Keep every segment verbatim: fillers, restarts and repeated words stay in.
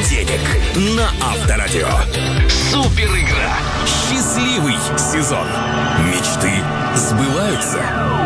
денег на Авторадио. Супер игра. Счастливый сезон. Мечты сбываются.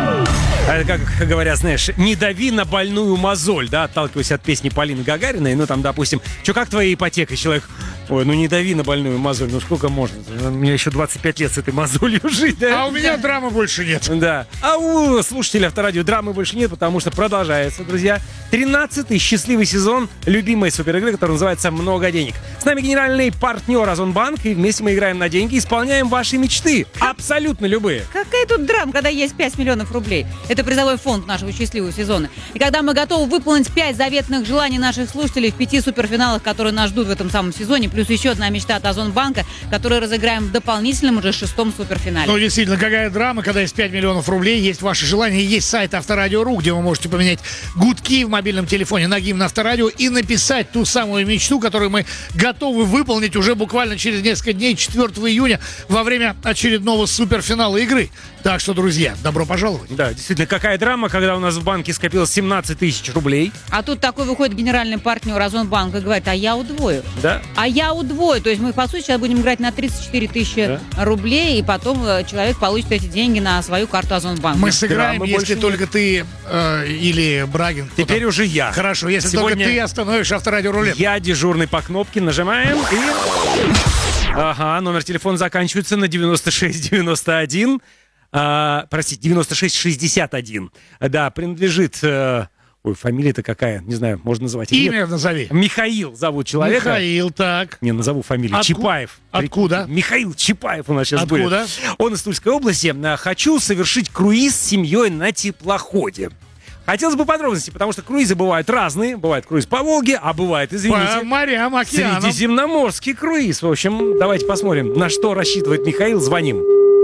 Это как говорят, знаешь, не дави на больную мозоль, да, отталкиваясь от песни Полины Гагариной. Ну, там, допустим, что, как твоя ипотека? Человек, ой, ну не дави на больную мозоль, ну сколько можно? У меня еще двадцать пять лет с этой мозолью жить, да? А у меня драмы больше нет. Да. А у слушателей Авторадио драмы больше нет, потому что продолжается, друзья, тринадцатый счастливый сезон любимой суперигры, которая называется «Много денег». С нами генеральный партнер Озонбанк, и вместе мы играем на деньги, исполняем ваши мечты. Абсолютно любые. Какая тут драма, когда есть пять миллионов рублей? Это призовой фонд нашего счастливого сезона. И когда мы готовы выполнить пять заветных желаний наших слушателей в пяти суперфиналах, которые нас ждут в этом самом сезоне, плюс еще одна мечта от Озонбанка, которую разыграем в дополнительном уже шестом суперфинале. Ну, действительно, какая драма, когда есть пять миллионов рублей, есть ваши желания, есть сайт Авторадио.ру, где вы можете поменять гудки в мобильном телефоне на гимн Авторадио и написать ту самую мечту, которую мы готовы выполнить уже буквально через несколько дней, четвёртого июня, во время очередного суперфинала игры. Так что, друзья, добро пожаловать. Да, действительно, какая драма, когда у нас в банке скопилось семнадцать тысяч рублей. А тут такой выходит генеральный партнер Озонбанка и говорит, а я удвою. Да. А я удвою. То есть мы, по сути, сейчас будем играть на тридцать четыре тысячи Да. рублей, и потом э, человек получит эти деньги на свою карту Озонбанка. Мы сыграем, Да, мы если больше только ты э, или Брагин. кто Теперь там. уже я. Хорошо, если Сегодня только ты остановишь Авторадио рулет. Я дежурный по кнопке, нажимаем и... Ага, номер телефона заканчивается на девяносто шесть девяносто один. А, простите, девяносто шесть шестьдесят один. Да, принадлежит... э, ой, фамилия-то какая? Не знаю, можно называть. или Имя нет? назови. Михаил зовут человека. Михаил, так. Не, назову фамилию. Отку- Чапаев. Откуда? Прикиньте, Михаил Чапаев у нас сейчас будет. Откуда? Он из Тульской области. А, Хочу совершить круиз с семьей на теплоходе. Хотелось бы подробностей, потому что круизы бывают разные. Бывает круиз по Волге, а бывает, По извините, морям, океанам. средиземноморский круиз. В общем, давайте посмотрим, на что рассчитывает Михаил. Звоним.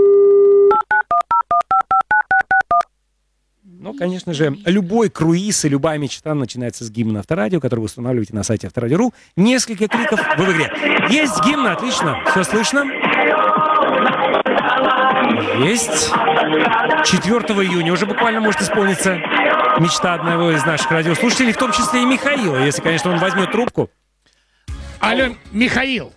Ну, конечно же, любой круиз и любая мечта начинается с гимна Авторадио, который вы устанавливаете на сайте Авторадио.ру. Несколько кликов, вы в игре. Есть гимн, отлично, все слышно. Есть. четвёртого июня уже буквально может исполниться мечта одного из наших радиослушателей, в том числе и Михаила, если, конечно, он возьмет трубку. Алло, Михаил.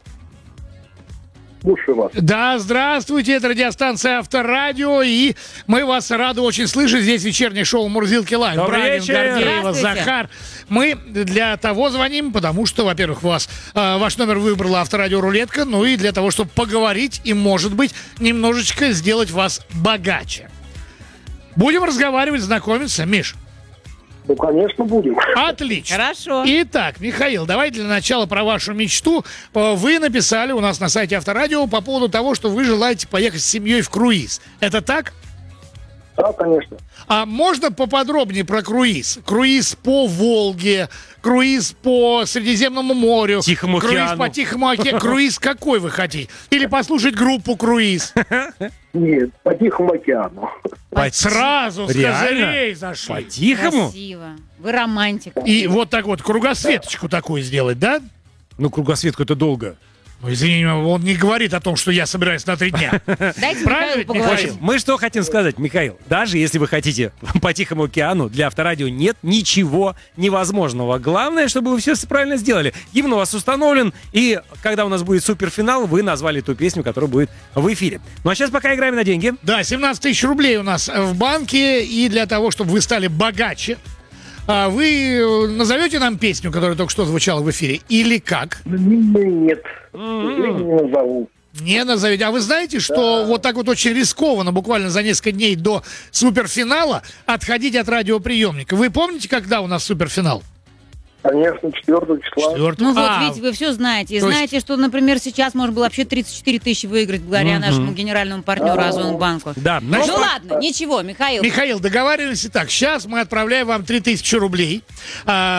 Слушаю вас. Да, здравствуйте, это радиостанция Авторадио, и мы вас рады очень слышать. Здесь вечернее шоу «Мурзилки Лайв». Добрый Брагин, вечер. Гордеева, Здравствуйте. Захар. Мы для того звоним, потому что, во-первых, вас, э, ваш номер выбрала Авторадио Рулетка, ну и для того, чтобы поговорить и, может быть, немножечко сделать вас богаче. Будем разговаривать, знакомиться, Миш? Ну, конечно, будем. Отлично. Хорошо. Итак, Михаил, давайте для начала про вашу мечту. Э, Вы написали у нас на сайте Авторадио по поводу того, что вы желаете поехать с семьей в круиз. Это так? Да, конечно. А можно поподробнее про круиз? Круиз по Волге, круиз по Средиземному морю, Тихому круиз океану. по Тихому океану. Круиз какой вы хотите? Или послушать группу «Круиз»? Нет, по Тихому океану. По- Сразу с Реально? козырей зашли. По-тихому? Красиво. Вы романтик. И вот так вот кругосветочку такую сделать, да? Ну, кругосветку это долго. Ну, извини, он не говорит о том, что я собираюсь на три дня. Дайте Правильно, Михаилу поговорить. Михаил? Мы что хотим сказать, Михаил? Даже если вы хотите по Тихому океану, для Авторадио нет ничего невозможного. Главное, чтобы вы все правильно сделали. Гимн у вас установлен, и когда у нас будет суперфинал, вы назвали ту песню, которая будет в эфире. Ну а сейчас пока играем на деньги. Да, семнадцать тысяч рублей у нас в банке, и для того, чтобы вы стали богаче, а, вы назовете нам песню, которая только что звучала в эфире, или как? Нет, к сожалению, не назову. Не назовете. А вы знаете, что вот так вот очень рискованно, буквально за несколько дней до суперфинала, отходить от радиоприемника? Вы помните, когда у нас суперфинал? Конечно, четвёртого числа. Четвертый. Ну вот, А, видите, вы все знаете. И то есть- знаете, что, например, сейчас можно было вообще тридцать четыре тысячи выиграть благодаря нашему генеральному партнеру Озонбанку. Да, Ну но- ладно, ничего, Михаил. Михаил, договаривались и так. Сейчас мы отправляем вам три тысячи рублей. А,